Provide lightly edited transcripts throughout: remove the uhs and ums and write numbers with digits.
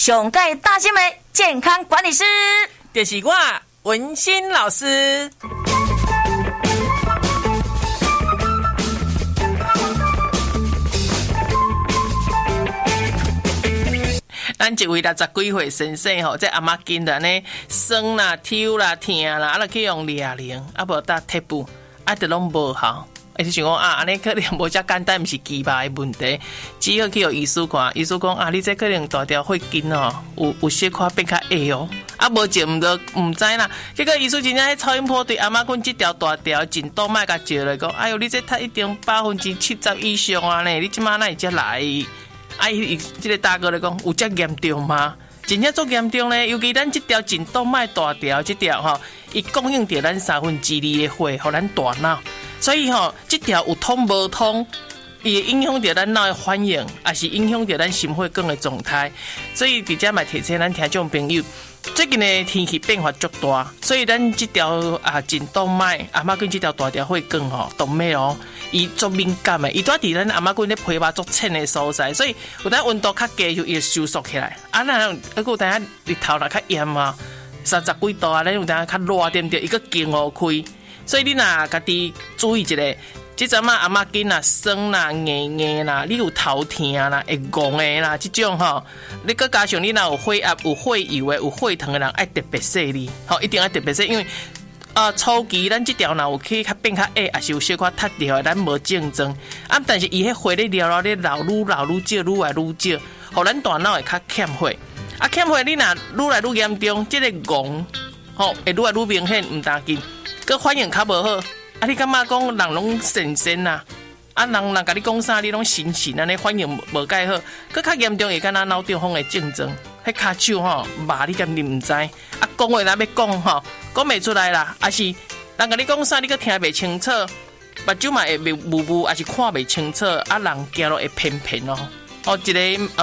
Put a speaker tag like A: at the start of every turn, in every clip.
A: 上届大新的健康管理师，
B: 就是我文心老师。咱一位60几岁先生吼，这阿嬷紧的呢，酸啦、抽啦、痛啦，啊，去用哑铃，啊，无搭贴布，啊，都拢无效。就想讲啊，安尼可能无遮简单，毋是鸡巴的问题，只好去互医师看。医师讲啊，你这可能大条血筋哦，有小可变较矮哦。啊，无就毋知啦。结果医师真正迄超音波对阿嬷阮这条大条颈动脉甲照来讲，哎哟，你这他一定70%以上啊呢，你即马哪会才来？啊，这个大哥来讲，有遮严重吗？真正足严重咧，尤其咱这条颈动脉大条这条吼，伊供应着咱2/3的血，互咱大脑。所以吼，这条有通无通，伊会影响到咱脑的反应，也是影响到咱心血管的状态。所以伫遮嘛提醒咱听众朋友，最近的天气变化足大，所以咱这条颈动脉阿嬷跟这条大条血管吼，动脉哦，伊足敏感的，伊住伫咱阿嬷跟咧皮肤足浅的所在，所以有当温度较低就伊会收缩起来。啊，咱有当下日头若较炎啊，30几度啊，咱有当下较热对不对？伊个经互开。所以你若家己注意一下，即阵啊阿嬷紧啦、酸啦、硬啦，你有头痛啦、会戆的啦，即种吼，你搁加上你若有血压、有血油的、有血糖的人，爱特别细腻，吼，一定爱特别细，因为初期咱即条若有去较变较矮，也是有小可塌掉的，咱无症状。啊，但是伊迄血咧愈老愈少，愈来愈少，互咱大脑会较欠血。啊，欠血你若愈来愈严重，即个戆吼会愈来愈明显，毋当紧。佮反应较无好，啊！你感觉讲人拢神呐，啊！人甲你讲啥，你拢神安尼反应无介好，佮较严重会敢若脑中风的症状，迄骹手吼麻你敢你毋知，啊！讲话若要讲吼，讲袂出来啦，还是人甲你讲啥，你佮听袂清楚，目睭嘛会雾，还是看袂清楚，啊！人行路会偏哦。哦，一个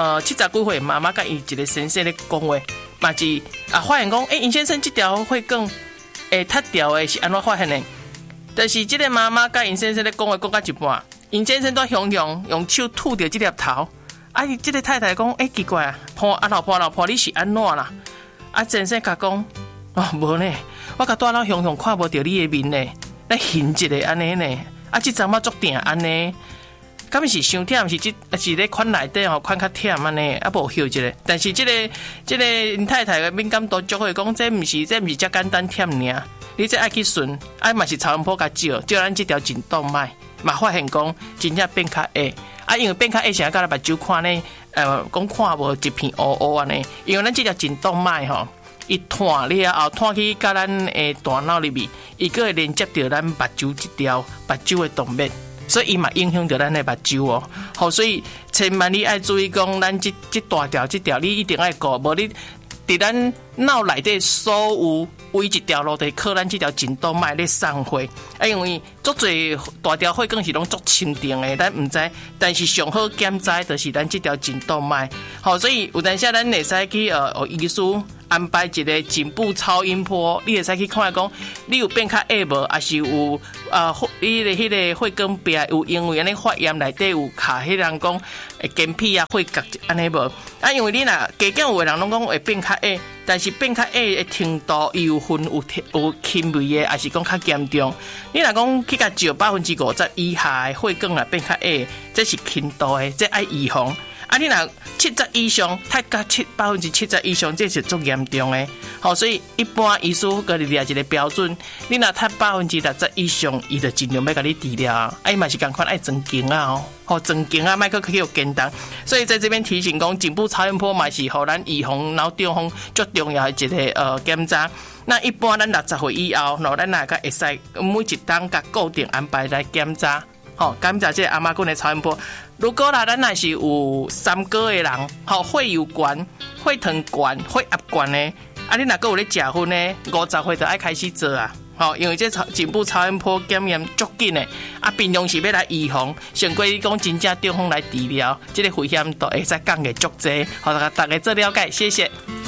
B: 70几岁妈妈甲伊一个先生咧讲话，嘛是发现讲，尹先生这条血管。塌掉的是安怎发现的？但是这个妈妈甲尹先生咧讲话讲到一半，尹先生都雄用手吐着这粒头。啊，这个太太讲，奇怪啊，老婆你是安怎啦？啊，先生甲讲，无呢，我甲大佬雄看无着你的面呢，咧现一个安尼呢，啊，这阵仔足定安尼。敢是伤忝，是咧款内底吼，款较忝安尼，啊无休一个。但是这个因太太的敏感度足会讲，这毋是遮简单忝尔。你这爱去顺，嘛是超音波甲照咱这条颈动脉，嘛发现讲真正变较矮。啊，因为变较矮，是甲咱目睭看呢，讲看无一片乌安尼。因为咱这条颈动脉吼，伊断了后，断去甲咱的大脑里面，伊个会连接到咱目睭这条目睭的动脉。所以伊嘛影响到咱的目睭哦，好，所以千万你爱注意讲，咱这大条，你一定爱顾，无你伫咱脑内底所有唯一条路，得靠咱这条颈动脉咧送血。因为足侪大条血管是拢足清定的，咱毋知，但是上好检查就是咱这条颈动脉。好，所以有阵时咱会使去医师安排一个颈部超音波，你会使去看讲，你有变较矮无，还是有你的迄个血管壁有因为安尼发炎内底有卡迄人讲间皮啊血角安尼无？啊，因为你若加减有的人拢讲会变较矮，但是变较矮的程度有分有轻微的，还是讲较严重。你若讲去甲照50%以下的血管啊变较矮，这是轻度的，这爱预防。啊，你若70以上，太到70%以上，这是足严重的。好，所以一般医师个列一个标准，你若太60%以上，伊就尽量要甲你治疗。啊，伊嘛是共款爱装经啊哦，好装经啊，莫去有简单。所以在这边提醒讲，颈部超音波嘛是互咱预防脑中风最重要的一个检查。那一般咱60岁以后，咱哪个会使每一档甲固定安排来检查。好，检查这个阿嬷棍的超音波。如果啦，咱若是有3个的人，好，血油悬、血糖悬、血压悬的，啊，你若个有咧食薰呢，50岁就爱开始做啊。好，因为这颈部超音波检验足紧的，啊，平常时要来预防，上过你讲真正中风来治疗，这个危险度会使降个足济，好，大家做了解，谢谢。